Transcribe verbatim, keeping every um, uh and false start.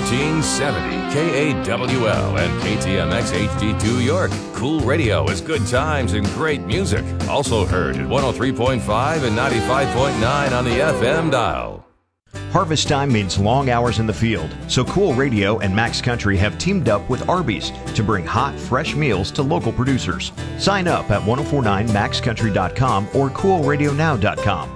thirteen seventy K A W L and K T M X H D two York. Cool radio is good times and great music. Also heard at one oh three point five and ninety-five point nine on the F M dial. Harvest time means long hours in the field, so Cool Radio and Max Country have teamed up with Arby's to bring hot, fresh meals to local producers. Sign up at ten forty-nine max country dot com or cool radio now dot com.